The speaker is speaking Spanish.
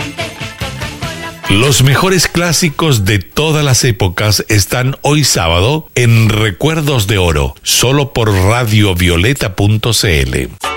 Los mejores clásicos de todas las épocas están hoy sábado en Recuerdos de Oro, solo por radiovioleta.cl.